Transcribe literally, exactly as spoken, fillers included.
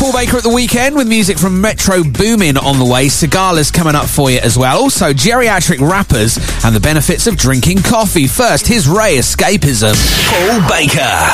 Paul Baker at the weekend with music from Metro Boomin on the way. Sigala's coming up for you as well. Also, geriatric rappers and the benefits of drinking coffee. First, here's Ray, Escapism. Paul Baker.